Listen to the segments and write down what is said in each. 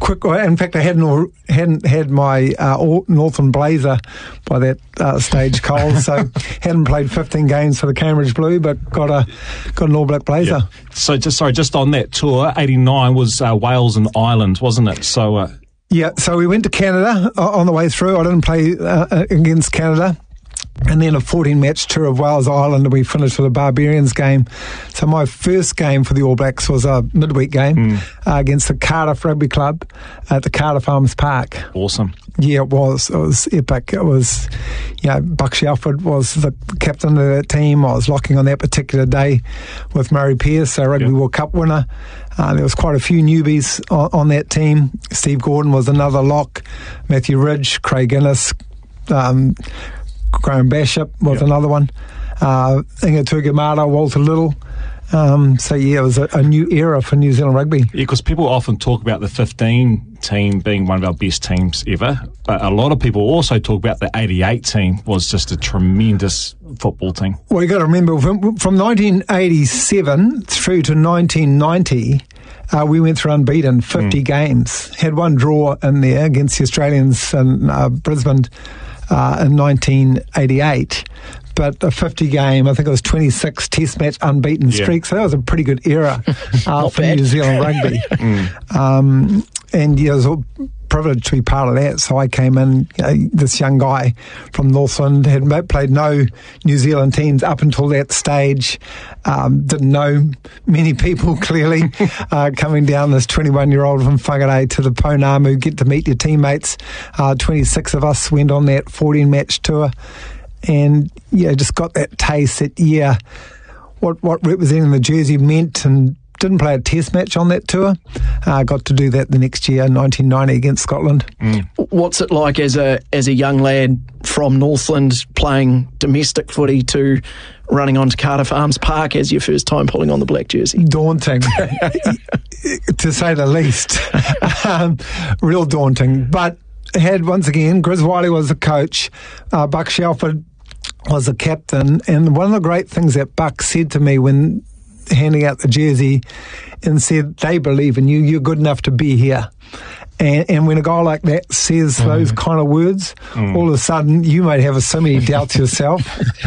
quick. In fact, I hadn't had my Northern blazer by that stage, Cole. So hadn't played 15 games for the Cambridge Blue, but got an All Black blazer. Yeah. So just on that tour, 89 was Wales and Ireland, wasn't it? So. Yeah, so we went to Canada on the way through. I didn't play against Canada. And then a 14-match tour of Wales, Ireland, and we finished with a Barbarians game. So my first game for the All Blacks was a midweek game against the Cardiff Rugby Club at the Cardiff Arms Park. Awesome. Yeah, it was. It was epic. It was, Buck Shelford was the captain of that team. I was locking on that particular day with Murray Pearce, a Rugby World Cup winner. There was quite a few newbies on that team. Steve Gordon was another lock. Matthew Ridge, Craig Innes, Graham Bashop was another one. Inga Tugamata, Walter Little. It was a new era for New Zealand rugby. Yeah, because people often talk about the 15 team being one of our best teams ever, but a lot of people also talk about the 88 team was just a tremendous football team. Well, you've got to remember, from 1987 through to 1990, we went through unbeaten, 50 games. Had one draw in there against the Australians in Brisbane in 1988. But a 50 game, I think it was 26 test match unbeaten streak. So that was a pretty good era for New Zealand rugby. And it was a privilege to be part of that. So I came in, this young guy from Northland, had played no New Zealand teams up until that stage. Didn't know many people, clearly. Coming down this 21-year-old from Whangarei to the Pounamu, get to meet your teammates. 26 of us went on that 14-match tour. And just got that taste that what representing the jersey meant, and didn't play a test match on that tour. Got to do that the next year, 1990, against Scotland. What's it like as a young lad from Northland playing domestic footy to running onto Cardiff Arms Park as your first time pulling on the black jersey? Daunting, to say the least. Real daunting, but had, once again, Grizz Wiley was the coach, Buck Shelford was the captain, and one of the great things that Buck said to me when handing out the jersey and said, they believe in you, you're good enough to be here. And when a guy like that says those kind of words, all of a sudden you might have so many doubts yourself.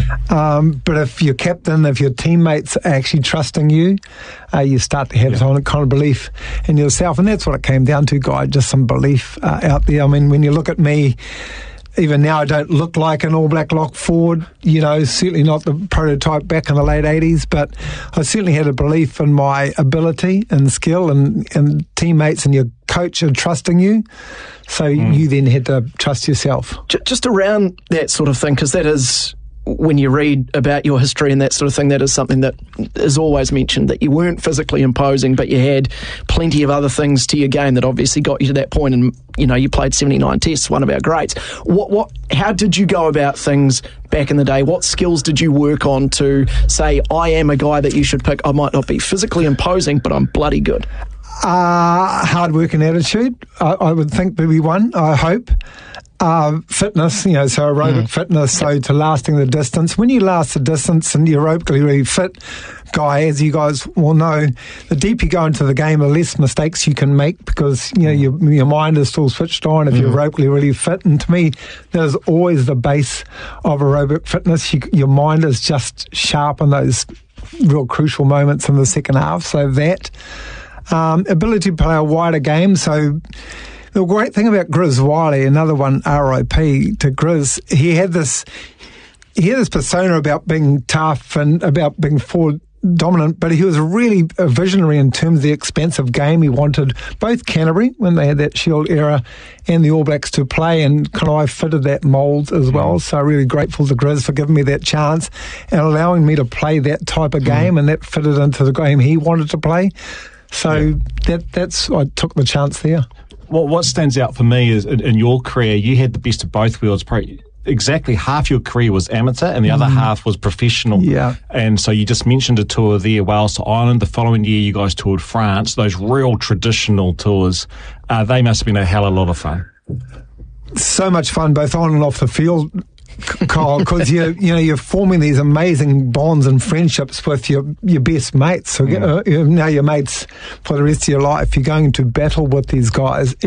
But if your captain, if your teammates are actually trusting you, you start to have some kind of belief in yourself. And that's what it came down to, Guy, just some belief out there. I mean, when you look at me, even now I don't look like an All Black lock forward, certainly not the prototype back in the late 80s, but I certainly had a belief in my ability and skill, and teammates and your coach are trusting you, so you then had to trust yourself. Just around that sort of thing, because that is, when you read about your history and that sort of thing, that is something that is always mentioned, that you weren't physically imposing, but you had plenty of other things to your game that obviously got you to that point. And you played 79 tests, one of our greats. How did you go about things back in the day? What skills did you work on to say, I am a guy that you should pick? I might not be physically imposing, but I'm bloody good. Hard work and attitude, I would think, would be one, I hope. Fitness, so aerobic fitness, so to lasting the distance. When you last the distance and you're aerobically really fit, Guy, as you guys will know, the deeper you go into the game, the less mistakes you can make, because your mind is still switched on if you're aerobically really fit. And to me, that is always the base of aerobic fitness. Your mind is just sharp in those real crucial moments in the second half. So that ability to play a wider game. So the great thing about Grizz Wiley, another one, RIP to Grizz, he had this persona about being tough and about being forward dominant, but he was really a visionary in terms of the expansive game. He wanted both Canterbury, when they had that Shield era, and the All Blacks to play, and I fitted that mould as well. So really grateful to Grizz for giving me that chance and allowing me to play that type of game, and that fitted into the game he wanted to play. So that's I took the chance there. Well, what stands out for me is in your career, you had the best of both worlds. Exactly half your career was amateur and the other half was professional. Yeah. And so you just mentioned a tour there, Wales to Ireland. The following year you guys toured France. Those real traditional tours, they must have been a hell of a lot of fun. So much fun, both on and off the field, Kyle, because you're forming these amazing bonds and friendships with your best mates. So now your mates for the rest of your life. You're going to battle with these guys